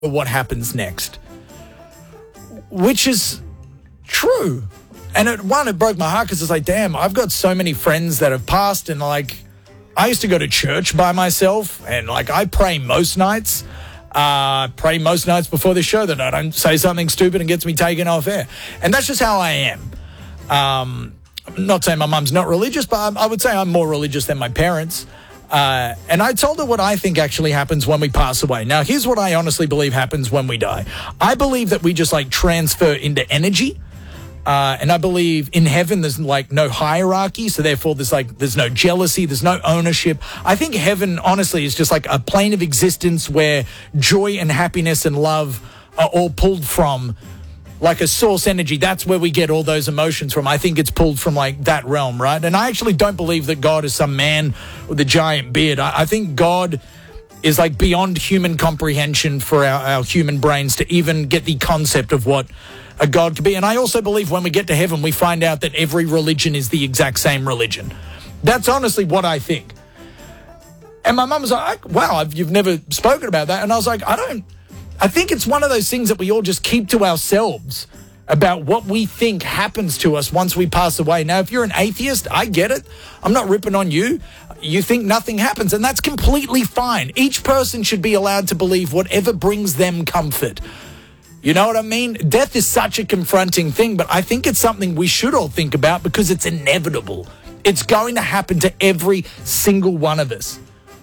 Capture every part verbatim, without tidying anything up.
what happens next, which is true. And it, one, it broke my heart because it's like, damn, I've got so many friends that have passed, and like, I used to go to church by myself, and like, I pray most nights. Uh, pray most nights before the show that I don't say something stupid and gets me taken off air. And that's just how I am. Um, I'm not saying my mum's not religious, but I would say I'm more religious than my parents. Uh, and I told her what I think actually happens when we pass away. Now, here's what I honestly believe happens when we die. I believe that we just like transfer into energy. Uh, and I believe in heaven there's like no hierarchy, so therefore there's like there's no jealousy, there's no ownership. I think heaven honestly is just like a plane of existence where joy and happiness and love are all pulled from, like a source energy. That's where we get all those emotions from. I think it's pulled from like that realm, right? And I actually don't believe that God is some man with a giant beard. I, I think God is like beyond human comprehension for our, our human brains to even get the concept of what a God could be. And I also believe when we get to heaven, we find out that every religion is the exact same religion. That's honestly what I think. And my mum was like, wow, I've, you've never spoken about that. And I was like, I don't, I think it's one of those things that we all just keep to ourselves about what we think happens to us once we pass away. Now, if you're an atheist, I get it. I'm not ripping on you. You think nothing happens, and that's completely fine. Each person should be allowed to believe whatever brings them comfort. You know what I mean? Death is such a confronting thing, but I think it's something we should all think about because it's inevitable. It's going to happen to every single one of us.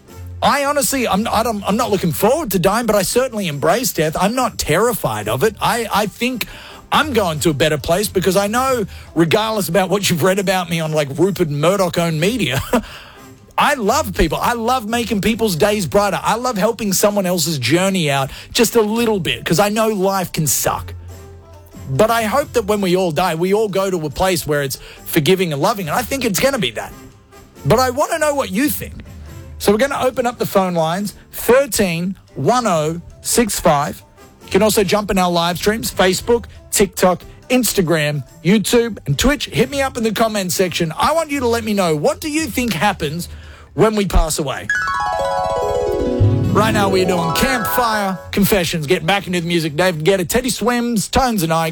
I honestly, I'm, I don't, I'm not looking forward to dying, but I certainly embrace death. I'm not terrified of it. I, I think I'm going to a better place because I know, regardless about what you've read about me on like Rupert Murdoch-owned media, I love people. I love making people's days brighter. I love helping someone else's journey out just a little bit because I know life can suck. But I hope that when we all die, we all go to a place where it's forgiving and loving. And I think it's going to be that. But I want to know what you think. So we're going to open up the phone lines, thirteen one oh six five. You can also jump in our live streams, Facebook, TikTok, Instagram, YouTube, and Twitch. Hit me up in the comment section. I want you to let me know, what do you think happens when we pass away? Right now we're doing Campfire Confessions. Getting back into the music. David Guetta, Teddy Swims, Tones and I.